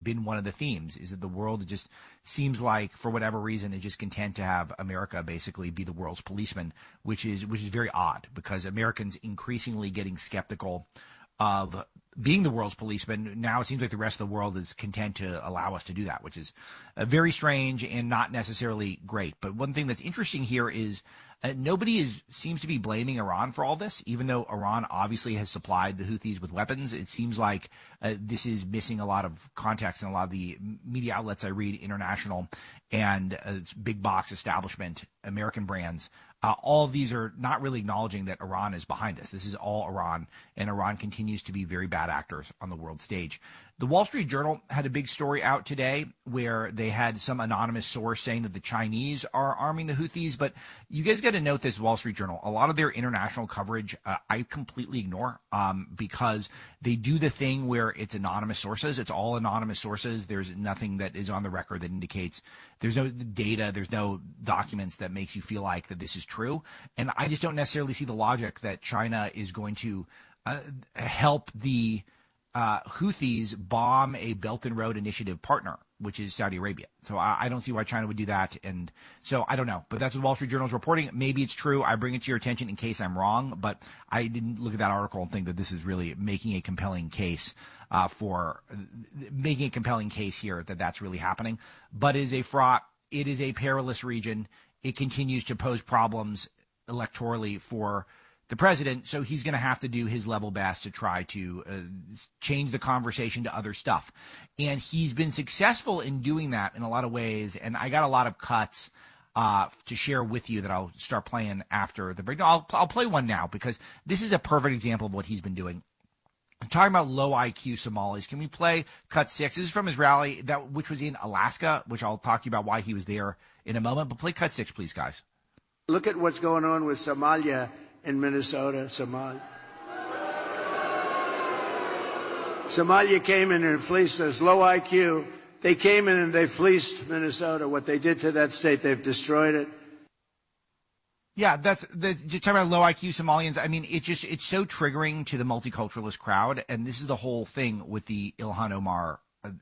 been one of the themes, is that the world just seems like, for whatever reason, is just content to have America basically be the world's policeman, which is very odd, because Americans increasingly getting skeptical of being the world's policeman. Now it seems like the rest of the world is content to allow us to do that, which is very strange and not necessarily great. But one thing that's interesting here is nobody seems to be blaming Iran for all this, even though Iran obviously has supplied the Houthis with weapons. It seems like this is missing a lot of context in a lot of the media outlets I read, international and big box establishment American brands. All of these are not really acknowledging that Iran is behind this. This is all Iran, and Iran continues to be very bad actors on the world stage. The Wall Street Journal had a big story out today where they had some anonymous source saying that the Chinese are arming the Houthis. But you guys got to note this, Wall Street Journal. A lot of their international coverage I completely ignore because they do the thing where it's anonymous sources. It's all anonymous sources. There's nothing that is on the record that indicates, there's no data, there's no documents that makes you feel like that this is true. And I just don't necessarily see the logic that China is going to help the Houthis bomb a Belt and Road Initiative partner, which is Saudi Arabia. So I don't see why China would do that. And so I don't know. But that's what Wall Street Journal is reporting. Maybe it's true. I bring it to your attention in case I'm wrong. But I didn't look at that article and think that this is really making a compelling case here that that's really happening. But it is a fraught. It is a perilous region. It continues to pose problems electorally for the president, so he's going to have to do his level best to try to change the conversation to other stuff. And he's been successful in doing that in a lot of ways, and I got a lot of cuts to share with you that I'll start playing after the break. I'll play one now because this is a perfect example of what he's been doing. I'm talking about low IQ Somalis. Can we play cut 6? This is from his rally, which was in Alaska, which I'll talk to you about why he was there in a moment. But play cut 6, please, guys. Look at what's going on with Somalia in Minnesota. Somalia came in and fleeced us. Low IQ. They came in and they fleeced Minnesota. What they did to that state, they've destroyed it. Yeah, just talking about low IQ Somalians. I mean, it's so triggering to the multiculturalist crowd. And this is the whole thing with the Ilhan Omar,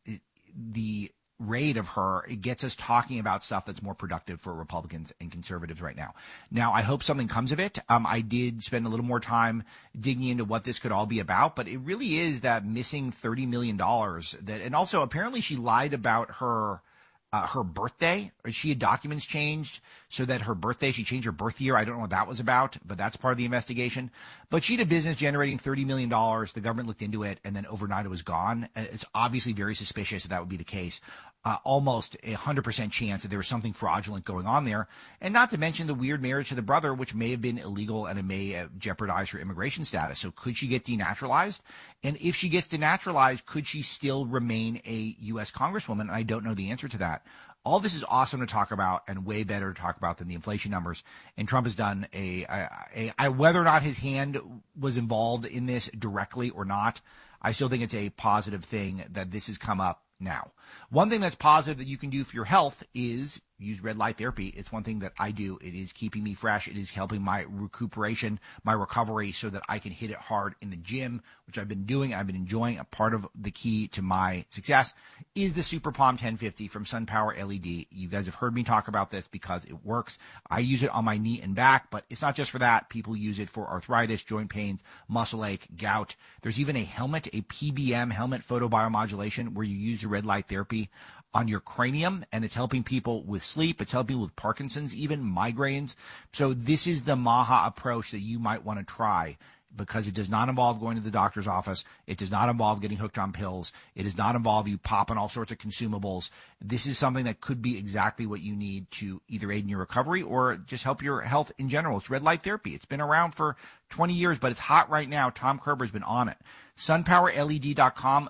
the raid of her. It gets us talking about stuff that's more productive for Republicans and conservatives right now. Now, I hope something comes of it. I did spend a little more time digging into what this could all be about, but it really is that missing $30 million and also apparently she lied about her birthday. She had documents changed so that her birthday, she changed her birth year. I don't know what that was about, but that's part of the investigation. But she had a business generating $30 million. The government looked into it, and then overnight it was gone. It's obviously very suspicious that would be the case. Almost 100% chance that there was something fraudulent going on there. And not to mention the weird marriage to the brother, which may have been illegal and it may jeopardize her immigration status. So could she get denaturalized? And if she gets denaturalized, could she still remain a U.S. Congresswoman? And I don't know the answer to that. All this is awesome to talk about and way better to talk about than the inflation numbers. And Trump has done whether or not his hand was involved in this directly or not, I still think it's a positive thing that this has come up now. One thing that's positive that you can do for your health is use red light therapy. It's one thing that I do. It is keeping me fresh. It is helping my recuperation, my recovery, so that I can hit it hard in the gym, which I've been doing. I've been enjoying. A part of the key to my success is the Super Palm 1050 from SunPower LED. You guys have heard me talk about this because it works. I use it on my knee and back, but it's not just for that. People use it for arthritis, joint pains, muscle ache, gout. There's even a helmet, a PBM helmet, photobiomodulation, where you use the red light therapy on your cranium, and it's helping people with sleep. It's helping people with Parkinson's, even migraines. So this is the MAHA approach that you might want to try, because it does not involve going to the doctor's office. It does not involve getting hooked on pills. It does not involve you popping all sorts of consumables. This is something that could be exactly what you need to either aid in your recovery or just help your health in general. It's red light therapy. It's been around for 20 years, but it's hot right now. Tom Kerber's been on it. SunPowerLED.com,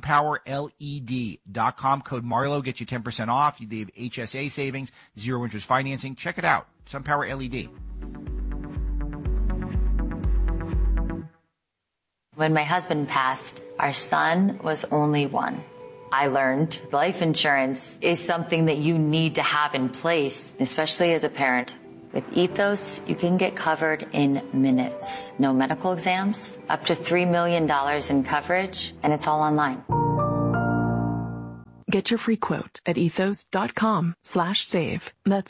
SunPowerLED.com. Code Marlowe gets you 10% off. They have HSA savings, zero interest financing. Check it out. SunPower LED. When my husband passed, our son was only 1. I learned life insurance is something that you need to have in place, especially as a parent. With Ethos, you can get covered in minutes. No medical exams, up to $3 million in coverage, and it's all online. Get your free quote at ethos.com/save. That's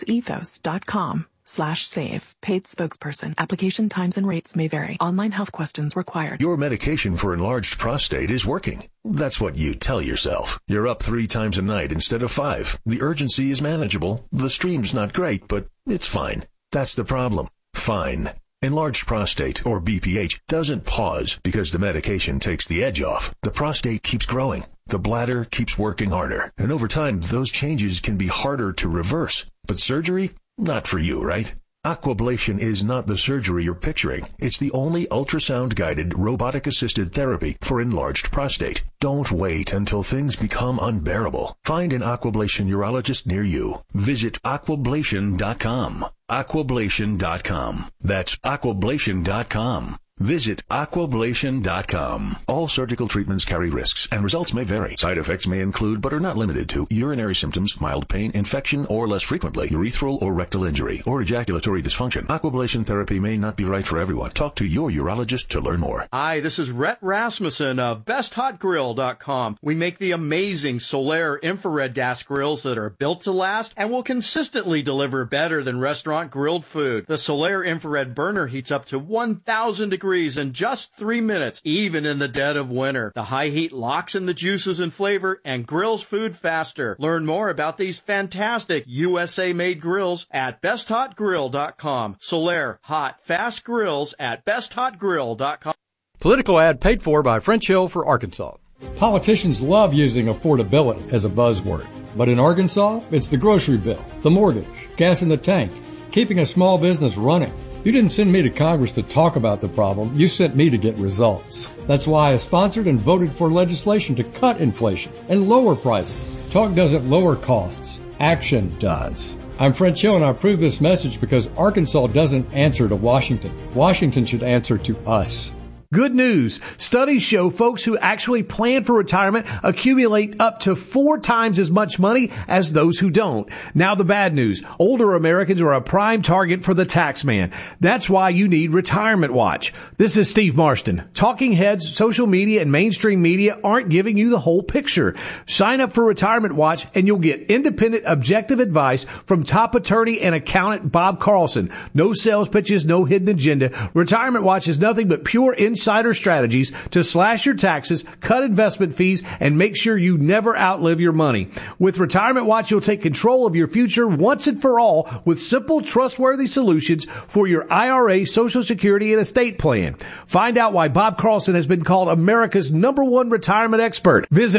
ethos.com/save. Paid spokesperson. Application times and rates may vary. Online health questions required. Your medication for enlarged prostate is working. That's what you tell yourself. You're up 3 times a night instead of 5. The urgency is manageable. The stream's not great, but it's fine. That's the problem. Fine. Enlarged prostate, or BPH, doesn't pause because the medication takes the edge off. The prostate keeps growing. The bladder keeps working harder. And over time, those changes can be harder to reverse. But surgery? Not for you, right? Aquablation is not the surgery you're picturing. It's the only ultrasound-guided, robotic-assisted therapy for enlarged prostate. Don't wait until things become unbearable. Find an Aquablation urologist near you. Visit aquablation.com. Aquablation.com. That's aquablation.com. Visit aquablation.com. All surgical treatments carry risks, and results may vary. Side effects may include, but are not limited to, urinary symptoms, mild pain, infection, or less frequently, urethral or rectal injury, or ejaculatory dysfunction. Aquablation therapy may not be right for everyone. Talk to your urologist to learn more. Hi, this is Rhett Rasmussen of BestHotGrill.com. We make the amazing Solaire infrared gas grills that are built to last and will consistently deliver better than restaurant grilled food. The Solaire infrared burner heats up to 1,000 degrees in just 3 minutes, even in the dead of winter. The high heat locks in the juices and flavor and grills food faster. Learn more about these fantastic USA-made grills at BestHotGrill.com. Solaire, hot, fast grills at BestHotGrill.com. Political ad paid for by French Hill for Arkansas. Politicians love using affordability as a buzzword. But in Arkansas, it's the grocery bill, the mortgage, gas in the tank, keeping a small business running. You didn't send me to Congress to talk about the problem. You sent me to get results. That's why I sponsored and voted for legislation to cut inflation and lower prices. Talk doesn't lower costs. Action does. I'm French Hill, and I approve this message because Arkansas doesn't answer to Washington. Washington should answer to us. Good news. Studies show folks who actually plan for retirement accumulate up to 4 times as much money as those who don't. Now the bad news. Older Americans are a prime target for the tax man. That's why you need Retirement Watch. This is Steve Marston. Talking heads, social media, and mainstream media aren't giving you the whole picture. Sign up for Retirement Watch and you'll get independent, objective advice from top attorney and accountant Bob Carlson. No sales pitches, no hidden agenda. Retirement Watch is nothing but pure insider strategies to slash your taxes, cut investment fees, and make sure you never outlive your money. With Retirement Watch, you'll take control of your future once and for all with simple, trustworthy solutions for your IRA, Social Security, and estate plan. Find out why Bob Carlson has been called America's #1 retirement expert. Visit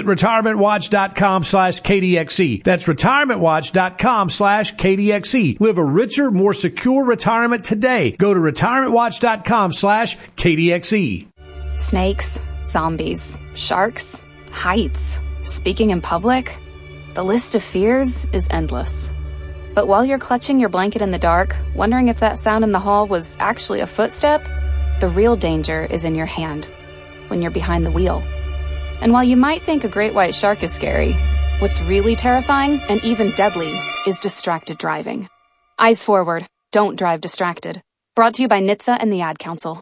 retirementwatch.com/KDXE. That's retirementwatch.com/KDXE. Live a richer, more secure retirement today. Go to retirementwatch.com/KDXE. Snakes, zombies, sharks, heights, speaking in public. The list of fears is endless. But while you're clutching your blanket in the dark, wondering if that sound in the hall was actually a footstep, the real danger is in your hand, when you're behind the wheel. And while you might think a great white shark is scary, what's really terrifying and even deadly is distracted driving. Eyes forward. Don't drive distracted. Brought to you by NHTSA and the Ad Council.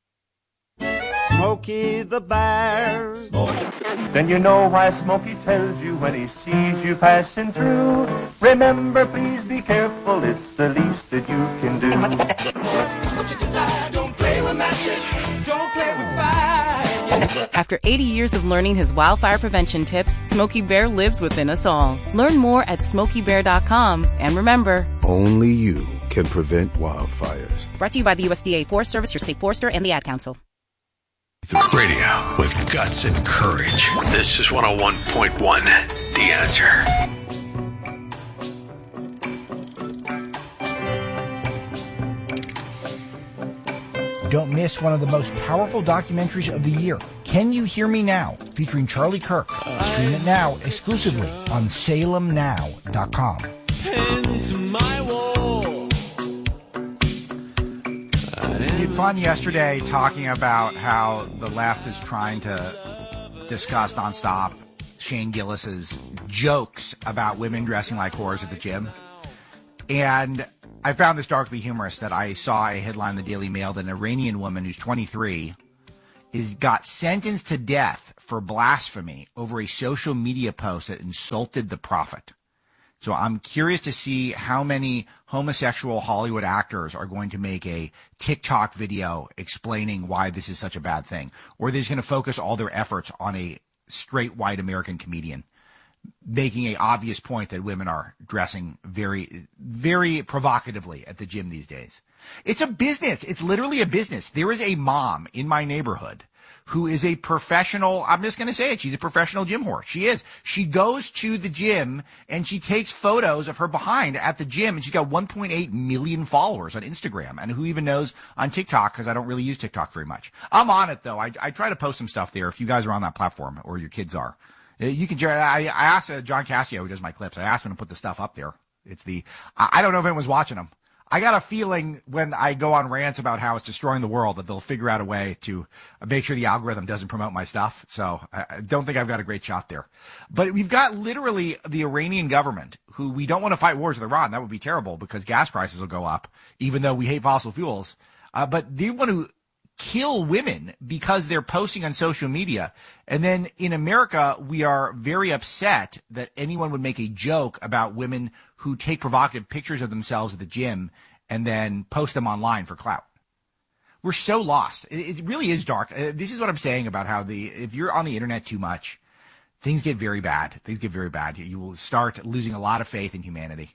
Smokey the Bear. Then you know why Smokey tells you when he sees you passing through. Remember, please be careful, it's the least that you can do. Don't play with matches, don't play with fire. After 80 years of learning his wildfire prevention tips, Smokey Bear lives within us all. Learn more at SmokeyBear.com. And remember, only you can prevent wildfires. Brought to you by the USDA Forest Service, your state forester, and the Ad Council. Radio with guts and courage. This is 101.1, The Answer. Don't miss one of the most powerful documentaries of the year, Can You Hear Me Now, featuring Charlie Kirk. Stream it now exclusively on SalemNow.com. Into my wall. We had fun yesterday talking about how the left is trying to discuss nonstop Shane Gillis's jokes about women dressing like whores at the gym. And I found this darkly humorous that I saw a headline in the Daily Mail that an Iranian woman who's 23 got sentenced to death for blasphemy over a social media post that insulted the prophet. So I'm curious to see how many homosexual Hollywood actors are going to make a TikTok video explaining why this is such a bad thing, or they're just going to focus all their efforts on a straight white American comedian making a obvious point that women are dressing very, very provocatively at the gym these days. It's a business. It's literally a business. There is a mom in my neighborhood who is a professional, I'm just going to say it, she's a professional gym whore. She is. She goes to the gym and she takes photos of her behind at the gym, and she's got 1.8 million followers on Instagram. And who even knows on TikTok, because I don't really use TikTok very much. I'm on it, though. I try to post some stuff there if you guys are on that platform, or your kids are. You can. I asked John Cassio, who does my clips, I asked him to put the stuff up there. I don't know if anyone's watching them. I got a feeling when I go on rants about how it's destroying the world that they'll figure out a way to make sure the algorithm doesn't promote my stuff. So I don't think I've got a great shot there. But we've got literally the Iranian government, who we don't want to fight wars with Iran. That would be terrible because gas prices will go up, even though we hate fossil fuels. But they want to kill women because they're posting on social media. And then in America, we are very upset that anyone would make a joke about women who take provocative pictures of themselves at the gym and then post them online for clout. We're so lost. It really is dark. This is what I'm saying about how if you're on the internet too much, things get very bad. Things get very bad. You will start losing a lot of faith in humanity.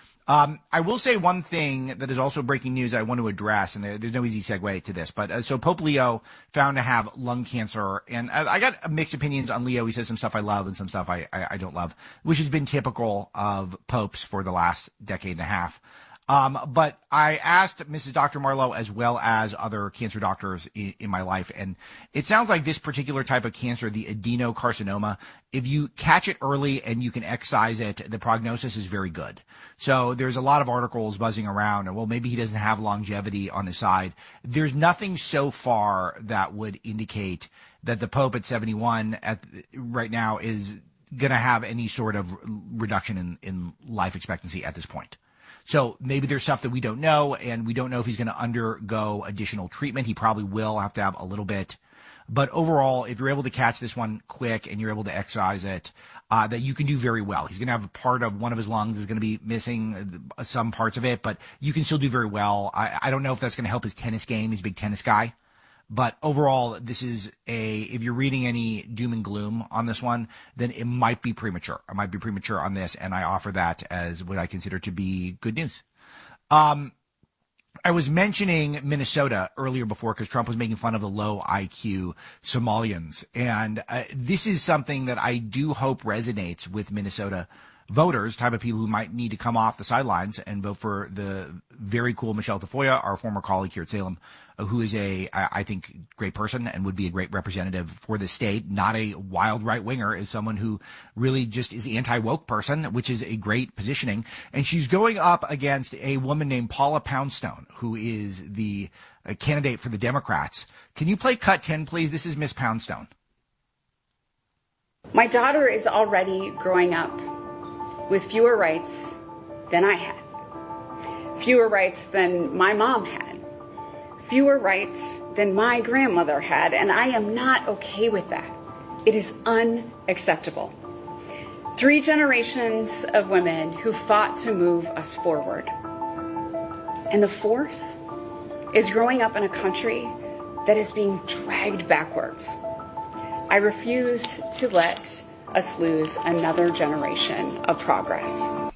I will say one thing that is also breaking news I want to address, and there's no easy segue to this, but so Pope Leo found to have lung cancer, and I got mixed opinions on Leo. He says some stuff I love and some stuff I don't love, which has been typical of popes for the last decade and a half. But I asked Mrs. Dr. Marlowe as well as other cancer doctors in my life, and it sounds like this particular type of cancer, the adenocarcinoma, if you catch it early and you can excise it, the prognosis is very good. So there's a lot of articles buzzing around, and well, maybe he doesn't have longevity on his side. There's nothing so far that would indicate that the Pope at 71 right now is going to have any sort of reduction in life expectancy at this point. So maybe there's stuff that we don't know, and we don't know if he's going to undergo additional treatment. He probably will have to have a little bit. But overall, if you're able to catch this one quick and you're able to excise it, that you can do very well. He's going to have a part of one of his lungs is going to be missing some parts of it, but you can still do very well. I don't know if that's going to help his tennis game. He's a big tennis guy. But overall, this is if you're reading any doom and gloom on this one, then it might be premature. I might be premature on this, and I offer that as what I consider to be good news. I was mentioning Minnesota earlier before because Trump was making fun of the low IQ Somalians. And this is something that I do hope resonates with Minnesota voters, type of people who might need to come off the sidelines and vote for the very cool Michelle Tafoya, our former colleague here at Salem, who is I think, great person and would be a great representative for the state, not a wild right-winger, is someone who really just is anti-woke person, which is a great positioning. And she's going up against a woman named Paula Poundstone, who is the candidate for the Democrats. Can you play cut 10, please? This is Miss Poundstone. My daughter is already growing up with fewer rights than I had, fewer rights than my mom had, fewer rights than my grandmother had, and I am not okay with that. It is unacceptable. 3 generations of women who fought to move us forward. And the 4th is growing up in a country that is being dragged backwards. I refuse to let us lose another generation of progress.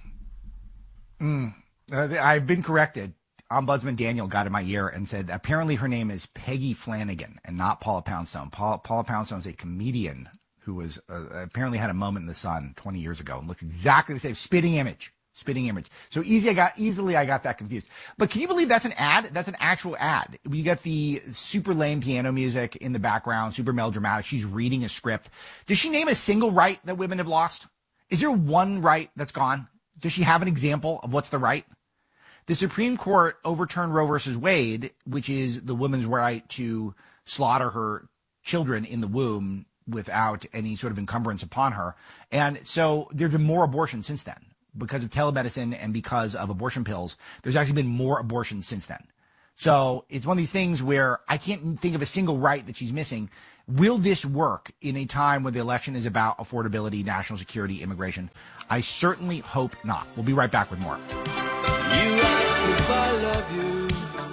I've been corrected. Ombudsman Daniel got in my ear and said apparently her name is Peggy Flanagan and not Paula Poundstone. Paula Poundstone is a comedian who was apparently had a moment in the sun 20 years ago and looked exactly the same. Spitting image. So easily I got that confused. But can you believe that's an ad? That's an actual ad. You got the super lame piano music in the background, super melodramatic. She's reading a script. Does she name a single right that women have lost? Is there one right that's gone? Does she have an example of what's the right? The Supreme Court overturned Roe versus Wade, which is the woman's right to slaughter her children in the womb without any sort of encumbrance upon her. And so there have been more abortions since then. Because of telemedicine and because of abortion pills, there's actually been more abortions since then. So it's one of these things where I can't think of a single right that she's missing. Will this work in a time when the election is about affordability, national security, immigration? I certainly hope not. We'll be right back with more. You ask if I love you.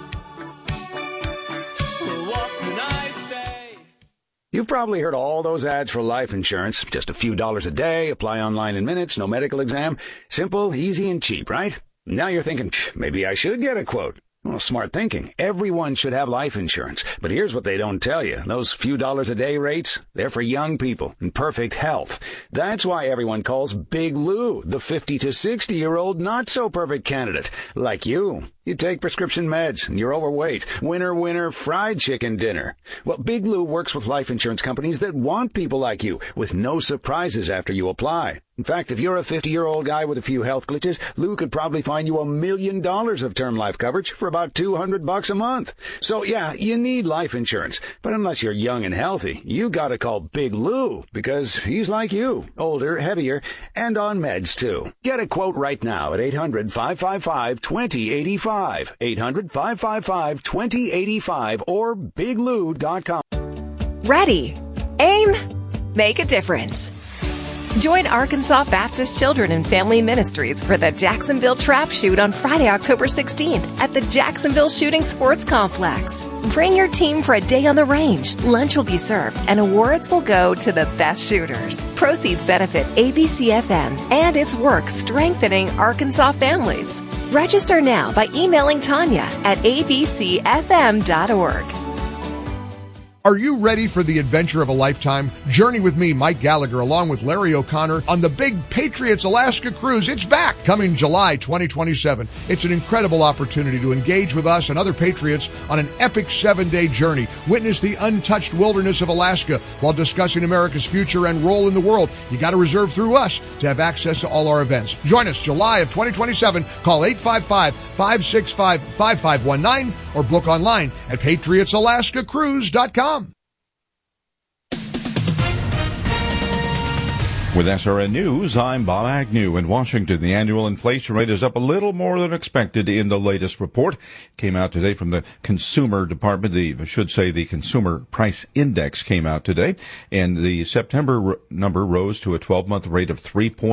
Well, what can I say? You've probably heard all those ads for life insurance. Just a few dollars a day, apply online in minutes, no medical exam. Simple, easy, and cheap, right? Now you're thinking, maybe I should get a quote. Well, smart thinking. Everyone should have life insurance. But here's what they don't tell you. Those few dollars a day rates, they're for young people in perfect health. That's why everyone calls Big Lou the 50 to 60-year-old not-so-perfect candidate. Like you. You take prescription meds, and you're overweight. Winner, fried chicken dinner. Well, Big Lou works with life insurance companies that want people like you, with no surprises after you apply. In fact, if you're a 50-year-old guy with a few health glitches, Lou could probably find you $1 million of term life coverage for about $200 a month. So, yeah, you need life insurance. But unless you're young and healthy, you gotta call Big Lou, because he's like you, older, heavier, and on meds, too. Get a quote right now at 800-555-2085. 800-555-2085 or biglou.com. Ready, aim, make a difference. Join Arkansas Baptist Children and Family Ministries for the Jacksonville Trap Shoot on Friday, October 16th at the Jacksonville Shooting Sports Complex. Bring your team for a day on the range. Lunch will be served and awards will go to the best shooters. Proceeds benefit ABC-FM and its work strengthening Arkansas families. Register now by emailing Tanya at abcfm.org. Are you ready for the adventure of a lifetime? Journey with me, Mike Gallagher, along with Larry O'Connor on the big Patriots Alaska cruise. It's back, coming July 2027. It's an incredible opportunity to engage with us and other Patriots on an epic 7-day journey. Witness the untouched wilderness of Alaska while discussing America's future and role in the world. You got to reserve through us to have access to all our events. Join us July of 2027. Call 855-565-5519 or book online at patriotsalaskacruise.com. With SRN News, I'm Bob Agnew. In Washington, the annual inflation rate is up a little more than expected in the latest report. Came out today from the Consumer Department. The Consumer Price Index came out today, and the September number rose to a 12-month rate of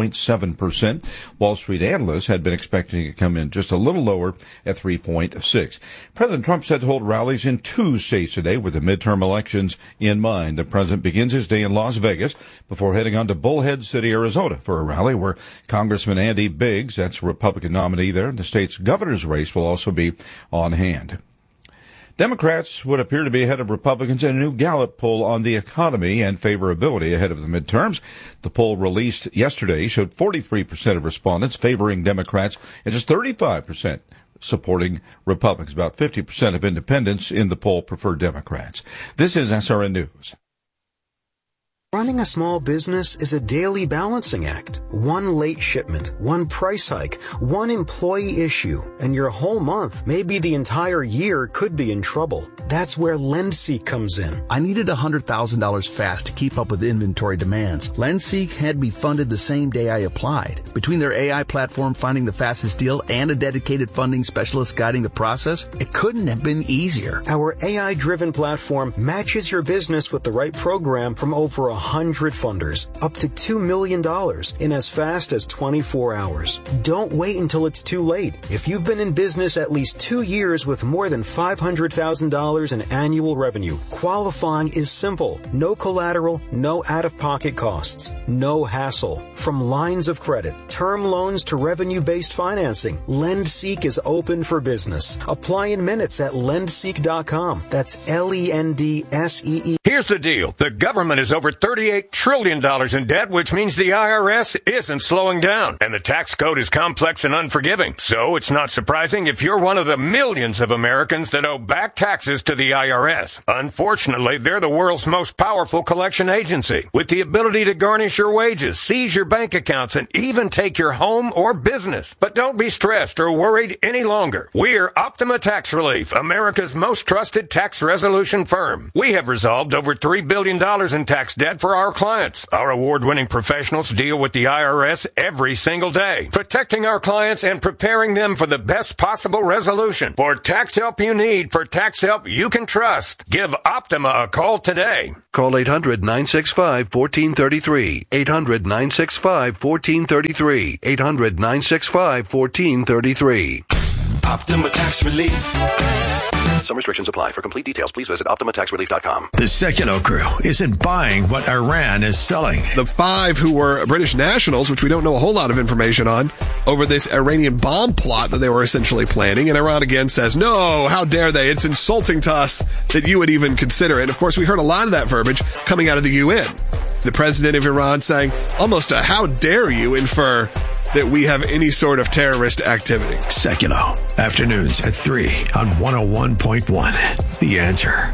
3.7%. Wall Street analysts had been expecting it to come in just a little lower at 3.6. President Trump said to hold rallies in 2 states today with the midterm elections in mind. The president begins his day in Las Vegas before heading on to Bullhead City, Arizona, for a rally where Congressman Andy Biggs, that's a Republican nominee there, and the state's governor's race will also be on hand. Democrats would appear to be ahead of Republicans in a new Gallup poll on the economy and favorability ahead of the midterms. The poll released yesterday showed 43% of respondents favoring Democrats and just 35% supporting Republicans. About 50% of independents in the poll prefer Democrats. This is SRN News. Running a small business is a daily balancing act. One late shipment, one price hike, one employee issue, and your whole month, maybe the entire year, could be in trouble. That's where LendSeek comes in. I needed $100,000 fast to keep up with inventory demands. LendSeek had me funded the same day I applied. Between their AI platform finding the fastest deal and a dedicated funding specialist guiding the process, it couldn't have been easier. Our AI-driven platform matches your business with the right program from over 100 funders, up to $2 million in as fast as 24 hours. Don't wait until it's too late. If you've been in business at least 2 years with more than $500,000 in annual revenue, qualifying is simple. No collateral, no out-of-pocket costs, no hassle. From lines of credit, term loans to revenue-based financing, LendSeek is open for business. Apply in minutes at lendseek.com. That's LENDSEE. Here's the deal. The government is over $38 trillion in debt, which means the IRS isn't slowing down. And the tax code is complex and unforgiving. So it's not surprising if you're one of the millions of Americans that owe back taxes to the IRS. Unfortunately, they're the world's most powerful collection agency, with the ability to garnish your wages, seize your bank accounts, and even take your home or business. But don't be stressed or worried any longer. We're Optima Tax Relief, America's most trusted tax resolution firm. We have resolved over $3 billion in tax debt for our clients. Our award-winning professionals deal with the IRS every single day, protecting our clients and preparing them for the best possible resolution. For tax help you need, for tax help you can trust. Give Optima a call today. Call 800-965-1433. 800-965-1433. 800-965-1433. Optima Tax Relief. Some restrictions apply. For complete details, please visit OptimaTaxRelief.com. The Sekulow crew isn't buying what Iran is selling. The 5 who were British nationals, which we don't know a whole lot of information on, over this Iranian bomb plot that they were essentially planning. And Iran again says, no, how dare they? It's insulting to us that you would even consider it. And of course, we heard a lot of that verbiage coming out of the UN. The president of Iran saying almost a how dare you infer that we have any sort of terrorist activity. Sekulow, afternoons at 3 on 101.1. The Answer.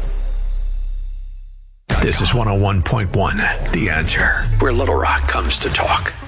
This is 101.1. The Answer, where Little Rock comes to talk.